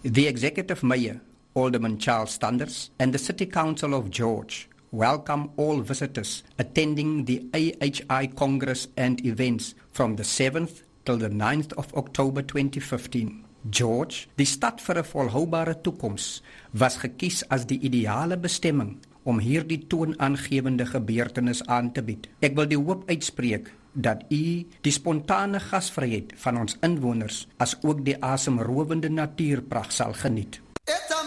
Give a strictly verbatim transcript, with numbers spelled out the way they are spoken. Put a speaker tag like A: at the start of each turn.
A: The Executive Mayor, Alderman Charles Thunders, and the City Council of George welcome all visitors attending the A H I Congress and events from the seventh till the ninth of October twenty fifteen. George, die stad vir 'n volhoubare toekoms, was gekies as die ideale bestemming om hierdie toonaangewende gebeurtenis aan te bied. Ek wil die hoop uitspreek dat u die spontane gasvryheid van ons inwoners as ook die asemrowende natuurpragt sal geniet.